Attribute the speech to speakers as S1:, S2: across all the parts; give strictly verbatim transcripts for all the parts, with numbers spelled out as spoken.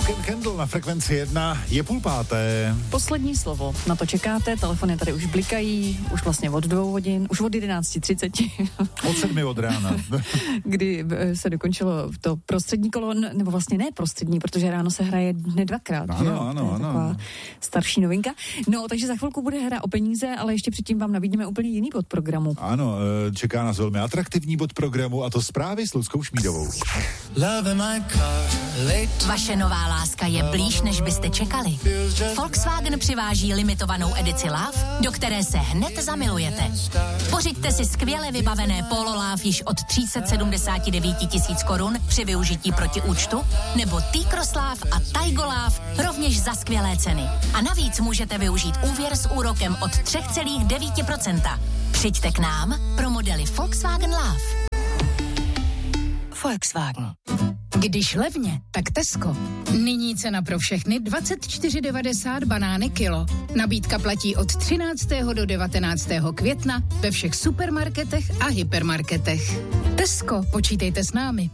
S1: Broken Candle na Frekvenci jedna je půl páté.
S2: Poslední slovo. Na to čekáte, telefony tady už blikají, už vlastně od dvou hodin, už od jedenáct třicet.
S1: Od sedmi od rána.
S2: Kdy se dokončilo to prostřední kolo, nebo vlastně ne prostřední, protože ráno se hraje dne dvakrát.
S1: Ano,
S2: že?
S1: ano,
S2: to je
S1: ano.
S2: taková starší novinka. No, takže za chvilku bude hra o peníze, ale ještě předtím vám nabídneme úplně jiný bod programu.
S1: Ano, čeká nás velmi atraktivní bod programu, a to zprávy s Luckou Šmídovou.
S3: Vaše nová láska je blíž, než byste čekali. Volkswagen přiváží limitovanou edici Love, do které se hned zamilujete. Pořiďte si skvěle vybavené Polo Love již od tři sta sedmdesát devět tisíc korun při využití protiúčtu, nebo T-Cross Love a Taigo Love rovněž za skvělé ceny. A navíc můžete využít úvěr s úrokem od tři celá devět procenta. Přijďte k nám pro modely Volkswagen Love. Volkswagen.
S4: Když levně, tak Tesco. Nyní cena pro všechny dvacet čtyři devadesát banány kilo. Nabídka platí od třináctého do devatenáctého května ve všech supermarketech a hypermarketech. Tesco, počítejte s námi.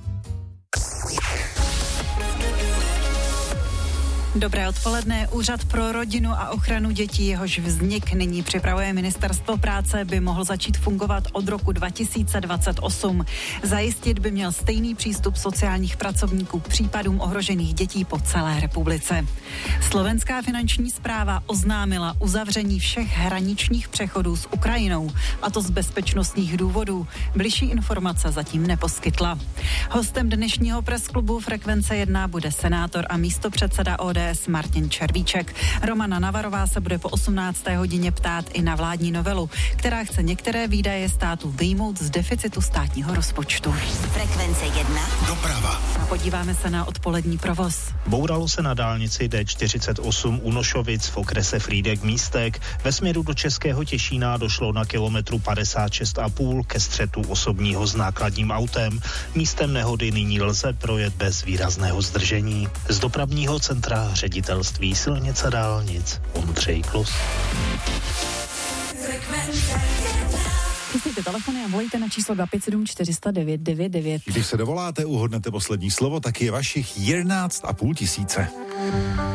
S5: Dobré odpoledne. Úřad pro rodinu a ochranu dětí, jehož vznik nyní připravuje Ministerstvo práce, by mohl začít fungovat od roku dva tisíce dvacet osm. Zajistit by měl stejný přístup sociálních pracovníků k případům ohrožených dětí po celé republice. Slovenská finanční správa oznámila uzavření všech hraničních přechodů s Ukrajinou, a to z bezpečnostních důvodů. Bližší informace zatím neposkytla. Hostem dnešního presklubu Frekvence jedna bude senátor a místopředseda O D S Martin Červíček. Romana Navarová se bude po osmnácté hodině ptát i na vládní novelu, která chce některé výdaje státu vyjmout z deficitu státního rozpočtu.
S3: Frekvence jedna.
S6: Doprava.
S5: A podíváme se na odpolední provoz.
S7: Bouralo se na dálnici D čtyřicet osm u Nošovic v okrese Frýdek-Místek. Ve směru do Českého Těšína došlo na kilometru padesát šest a půl ke střetu osobního s nákladním autem. Místem nehody nyní lze projet bez výrazného zdržení. Z dopravního centra Ředitelství silnic a dálnic Ondřej Klus.
S2: Chytejte telefony a volejte na číslo dva pět sedm čtyři nula devět devět devět.
S1: Když se dovoláte, uhodnete poslední slovo, tak je vašich jedenáct a půl tisíce.